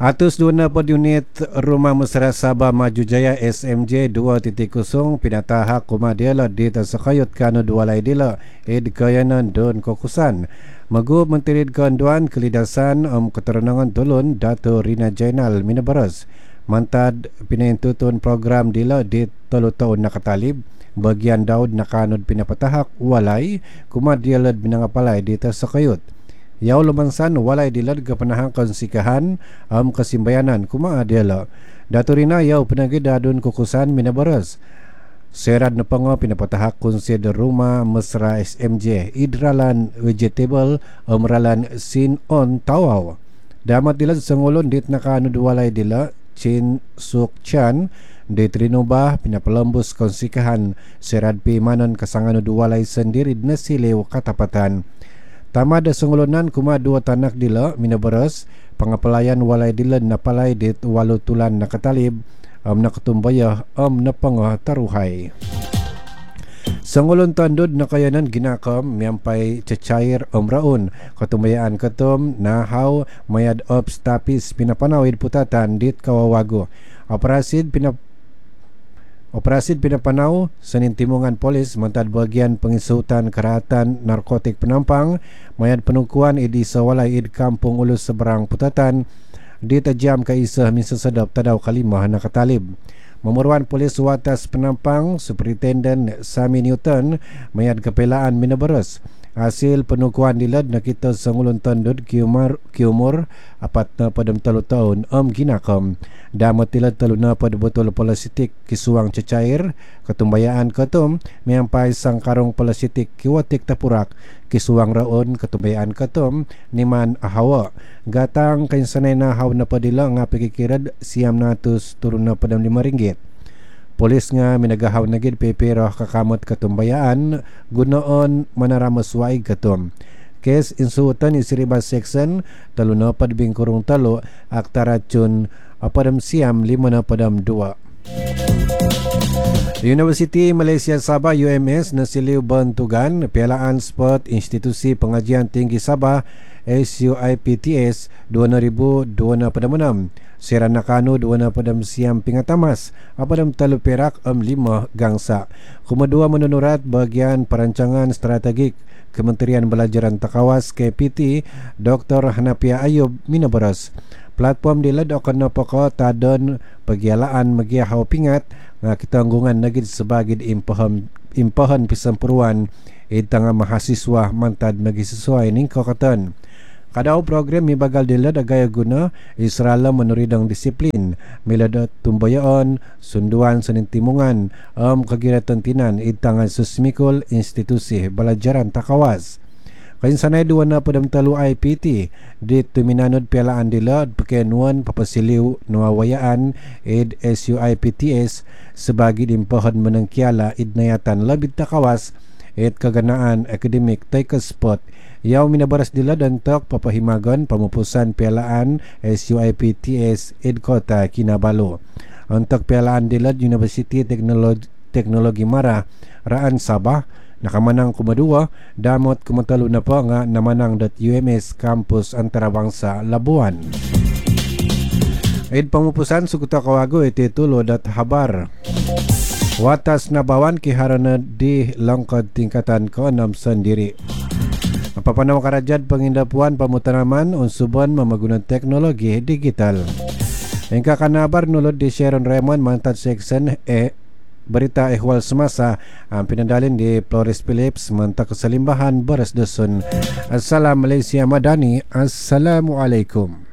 Atus 24 unit Rumah Mesra Sabah Maju Jaya SMJ 2.0 pinatahak kumadela di tasakayot kano dualay dila kayanan don kokusan. Magu Menteri Kanduan Kelidasan Keterangan Dulun Dato Rina Jainal Minabaras mantad pinintutun program dila di 3 taon nakatalib bagian daud nakanod pinapatahak walay kumadela binangapalay di tasakayot. Yaw lumansan walay dilad kapanahang konsikahan kasimbayanan kumaadela. Dato Rina yaw pinagidadun kukusan Minabaras. Serad na pango pinapatahak konsid Rumah Mesra SMJ idralan vegetable umralan sin on tawaw. Damat dilad sangulon dit nakanud walay dila Chin Suk Chan di Trinubah pinapalambos konsikahan serad pimanon kasanganud walay sendirid na siliw katapatan. Tama da sungulunan kuma 2 tanak dila Minabaras pangapalayan walay dila napalay dit 8 tulan nakatalib nakatumbaya napanga taruhay. Sangulon tandod nakayanan ginakam miyampay cacair raon katumbayaan katom nahaw mayad ops tapis pinapanawid putatan dit kawawago. Operasid pinapanaw sa nintimungan polis mantad bagian pangisutan karatan narkotik penampang mayad penungkuan idi sa walay id kampung ulus seberang putatan di tajam ka isa misasadap tadaw kalimah nakatalib. Memuruan polis watas penampang Superintendent Sami Newton mayad kapelaan Minabaras. Hasil penungkuan dilad nakita sangulon tandod kiumur 4 padam 3 tahun ginakam. Damat tilad talo na padbotol polasitik kisuang cacair katumbayaan katum miyampay sang karong polasitik kiwatik tapurak kisuang raon katumbayaan katum niman ahawa. Gatang kainsanay na haw na padila nga pikikirad siyam natus turun na padam 5 ringgit. Polis nga minagahaw na gid pero kakamot katumbayaan gunoon manaramos waig katum. Kes insutan isiribas section talo na padbing kurung talo aktarachun padam siyam 5 na padam 2. University Malaysia Sabah UMS na siliw bantugan pialaan sport institusi pengajian tinggi Sabah SUIPTS 2026 Sera nakano 2 padam siyam pingatamas apadam 3 perak 5 gangsa. Kumadua menunurat bagian perancangan strategik Kementerian Belajaran Takawas KPT Dr. Hanapia Ayub Minabaras. Platform dilad akan napaka tadon pagyalaan magiahaw pingat nga kitanggungan nagid sebagid impahan pisampuruan itang mahasiswa mantad magisesuai ning kakatan. Kadaw program mibagal dilad agaya guna Israel menuridang disiplin milad tumbayaon sunduan sa nintimungan kagiratan tinan itangan susmikol institusi belajaran takawas. Kainsanay 2 na padam 3 IPT di tuminanod pialaan dilad pakenuan papasiliw nawawayaan id SUIPTS sebagi dimpahan menangkiala idnayatan labid takawas id kaganaan akademik taika spot. Yaw Minabaras dila dantok papahimagon pamupusan pialaan SUIPTS id Kota Kinabalu. Untuk pialaan dilad University Teknologi Mara Raan Sabah nakamanang kumadua damot kumatalo na po nga namanang .UMS Campus Antarabangsa Labuan. Id pamupusan sukuta kawago ititulo .habar. Watas nabawan kiharana di langkad tingkatan ke-6 sendiri. Papanaw karajad pangindapuan pamutanaman unsuban mamagunan teknologi digital. Engka kanabar nulod di Sharon Raymond mantad section berita ehwal semasa ang pinandalin di Flores Phillips mantak kesalimbahan Baras Dusun. Assalam Malaysia Madani. Assalamualaikum.